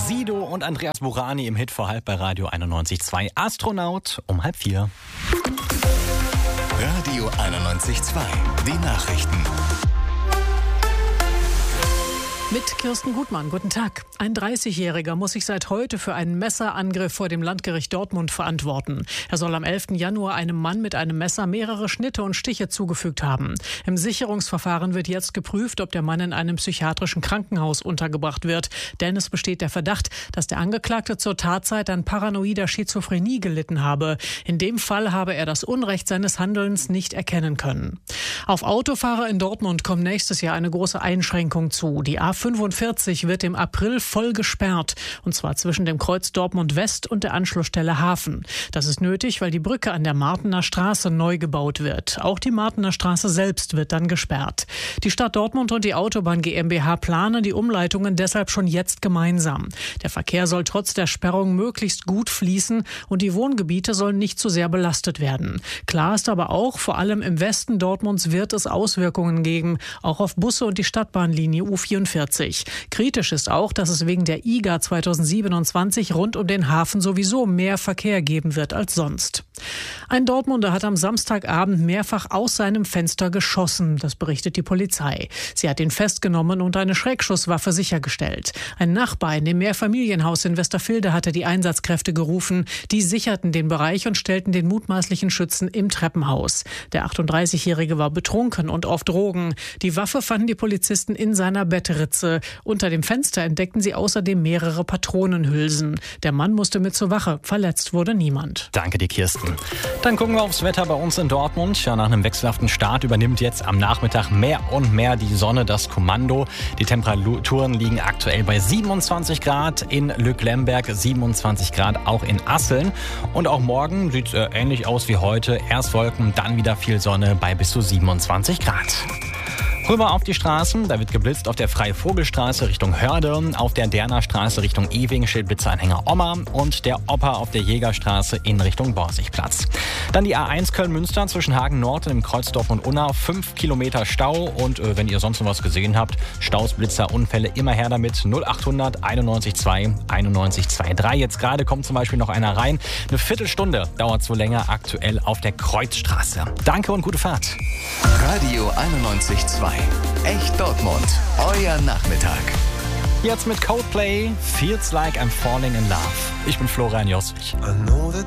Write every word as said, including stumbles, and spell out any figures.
Sido und Andreas Burani im Hit vor halb bei Radio einundneunzig Komma zwei. Astronaut um halb vier. Radio einundneunzig Komma zwei. Die Nachrichten. Mit Kirsten Gutmann. Guten Tag. Ein dreißigjähriger muss sich seit heute für einen Messerangriff vor dem Landgericht Dortmund verantworten. Er soll am elften Januar einem Mann mit einem Messer mehrere Schnitte und Stiche zugefügt haben. Im Sicherungsverfahren wird jetzt geprüft, ob der Mann in einem psychiatrischen Krankenhaus untergebracht wird. Denn es besteht der Verdacht, dass der Angeklagte zur Tatzeit an paranoider Schizophrenie gelitten habe. In dem Fall habe er das Unrecht seines Handelns nicht erkennen können. Auf Autofahrer in Dortmund kommt nächstes Jahr eine große Einschränkung zu. Die A fünfundvierzig wird im April voll gesperrt, und zwar zwischen dem Kreuz Dortmund West und der Anschlussstelle Hafen. Das ist nötig, weil die Brücke an der Martener Straße neu gebaut wird. Auch die Martener Straße selbst wird dann gesperrt. Die Stadt Dortmund und die Autobahn GmbH planen die Umleitungen deshalb schon jetzt gemeinsam. Der Verkehr soll trotz der Sperrung möglichst gut fließen und die Wohngebiete sollen nicht zu sehr belastet werden. Klar ist aber auch, vor allem im Westen Dortmunds wird es Auswirkungen geben, auch auf Busse und die Stadtbahnlinie U vierundvierzig. Kritisch ist auch, dass es wegen der I G A zweitausendsiebenundzwanzig rund um den Hafen sowieso mehr Verkehr geben wird als sonst. Ein Dortmunder hat am Samstagabend mehrfach aus seinem Fenster geschossen, das berichtet die Polizei. Sie hat ihn festgenommen und eine Schreckschusswaffe sichergestellt. Ein Nachbar in dem Mehrfamilienhaus in Westerfilde hatte die Einsatzkräfte gerufen. Die sicherten den Bereich und stellten den mutmaßlichen Schützen im Treppenhaus. Der achtunddreißigjährige war betrunken und auf Drogen. Die Waffe fanden die Polizisten in seiner Bettritze. Unter dem Fenster entdeckten sie außerdem mehrere Patronenhülsen. Der Mann musste mit zur Wache. Verletzt wurde niemand. Danke dir, Kirsten. Dann gucken wir aufs Wetter bei uns in Dortmund. Ja, nach einem wechselhaften Start übernimmt jetzt am Nachmittag mehr und mehr die Sonne das Kommando. Die Temperaturen liegen aktuell bei siebenundzwanzig Grad in Lücklemberg, siebenundzwanzig Grad auch in Asseln. Und auch morgen sieht es äh, ähnlich aus wie heute. Erst Wolken, dann wieder viel Sonne bei bis zu siebenundzwanzig Grad. Rüber auf die Straßen, da wird geblitzt auf der Freivogelstraße Richtung Hörde, auf der Derner Straße Richtung Ewing steht Blitzeranhänger Omma und der Oper auf der Jägerstraße in Richtung Borsigplatz. Dann die A eins Köln-Münster zwischen Hagen Nord und dem Kreuzdorf und Unna, fünf Kilometer Stau und äh, wenn ihr sonst noch was gesehen habt, Staus, Blitzer, Unfälle, immer her damit, null achthundert einundneunzig zwei einundneunzig drei. Jetzt gerade kommt zum Beispiel noch einer rein, eine Viertelstunde dauert so länger aktuell auf der Kreuzstraße. Danke und gute Fahrt. Radio einundneunzig Komma zwei. Echt Dortmund. Euer Nachmittag. Jetzt mit Coldplay, Feels Like I'm Falling in Love. Ich bin Florian Joswig.